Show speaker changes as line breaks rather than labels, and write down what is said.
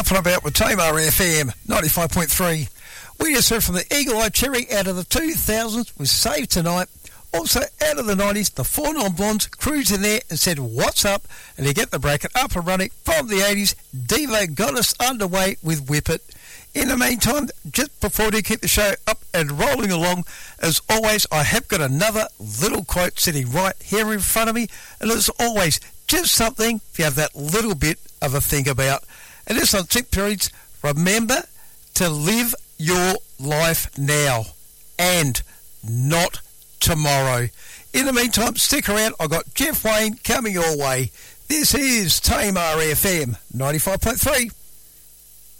Up and about with Tamar FM 95.3. We just heard from the Eagle Eye Cherry out of the 2000s with Save Tonight. Also out of the 90s, the Four Non-Blondes cruised in there and said, what's up? And you get the bracket up and running from the 80s. Devo got us underway with Whip It. In the meantime, just before we keep the show up and rolling along, as always, I have got another little quote sitting right here in front of me. And as always, just something if you have that little bit of a think about. And this on Tick Periods, remember to live your life now and not tomorrow. In the meantime, stick around. I've got Jeff Wayne coming your way. This is Tamar FM 95.3.